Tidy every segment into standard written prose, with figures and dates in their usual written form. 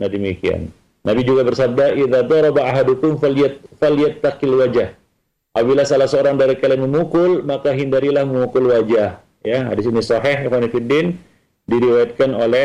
Nah demikian. Nabi juga bersabda, "Idza daraba ahadukum falyattaqil wajh." Apabila salah seorang dari kalian memukul, maka hindarilah memukul wajah. Ya, hadis ini sahih Ikhwan Fillah, diriwayatkan oleh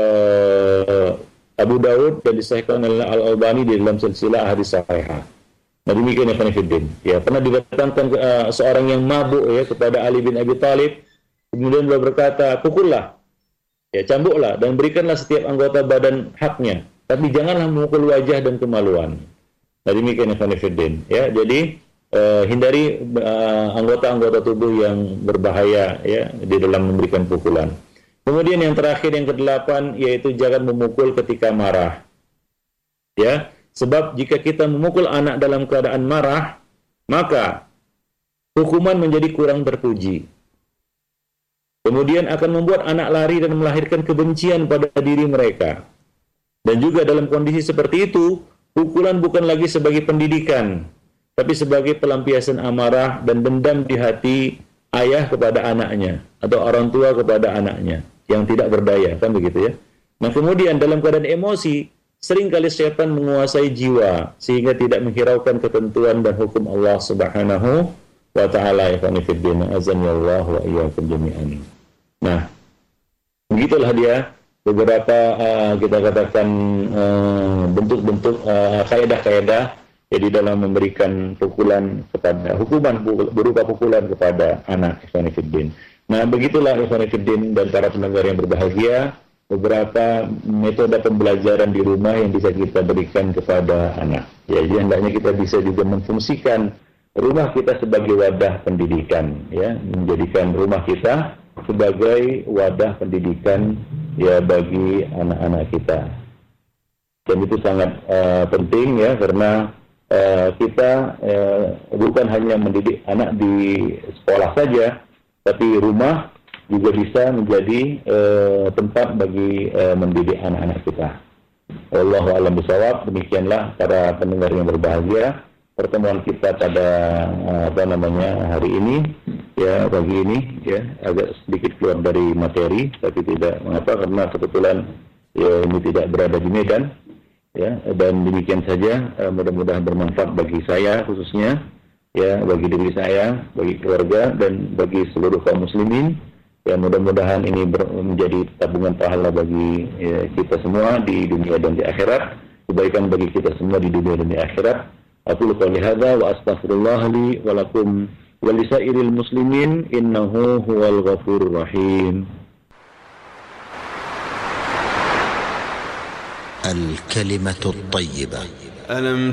Abu Daud dan disahihkan oleh Al-Albani di dalam silsilah hadis sahihah. Nah demikian Ikhwan Fillah. Ya, pernah didatangkan seorang yang mabuk ya kepada Ali bin Abi Thalib, kemudian beliau berkata, "Pukullah, ya cambuklah dan berikanlah setiap anggota badan haknya, tapi janganlah memukul wajah dan kemaluan." Nah demikian Ikhwan Fillah. Ya, jadi hindari anggota-anggota tubuh yang berbahaya ya di dalam memberikan pukulan. Kemudian yang terakhir yang ke-8 yaitu jangan memukul ketika marah. Ya, sebab jika kita memukul anak dalam keadaan marah, maka hukuman menjadi kurang terpuji. Kemudian akan membuat anak lari dan melahirkan kebencian pada diri mereka. Dan juga dalam kondisi seperti itu, pukulan bukan lagi sebagai pendidikan, tapi sebagai pelampiasan amarah dan dendam di hati ayah kepada anaknya atau orang tua kepada anaknya yang tidak berdaya, kan begitu ya. Nah kemudian dalam keadaan emosi, seringkali setan menguasai jiwa sehingga tidak menghiraukan ketentuan dan hukum Allah Subhanahu wa taala. Ikhwani fid din, azanillahu wa iyyakum jami'an. Nah, begitulah dia beberapa kita katakan bentuk-bentuk kaidah-kaidah jadi dalam memberikan pukulan kepada hukuman berupa pukulan kepada anak. Ikhwan Fillah. Nah, begitulah Ikhwan Fillah dan para pendengar yang berbahagia, beberapa metode pembelajaran di rumah yang bisa kita berikan kepada anak. Ya, jadi hendaknya kita bisa juga memfungsikan rumah kita sebagai wadah pendidikan, ya, menjadikan rumah kita sebagai wadah pendidikan ya bagi anak-anak kita. Dan itu sangat penting ya, karena kita bukan hanya mendidik anak di sekolah saja, tapi rumah juga bisa menjadi tempat bagi mendidik anak-anak kita. Wallahu a'lam bishawab. Demikianlah para pendengar yang berbahagia, pertemuan kita pada hari ini ya, pagi ini ya, agak sedikit keluar dari materi, tapi tidak mengapa karena kebetulan ya ini tidak berada di Medan. Ya, dan demikian saja, mudah-mudahan bermanfaat bagi saya khususnya, ya, bagi diri saya, bagi keluarga, dan bagi seluruh kaum muslimin. Ya, mudah-mudahan ini menjadi tabungan pahala bagi ya, kita semua di dunia dan di akhirat, kebaikan bagi kita semua di dunia dan di akhirat. Aku qouli hadza wa astaghfirullah li wa lakum wa lisairil muslimin innahu huwal ghafurur rahim. الكلمة الطيبة.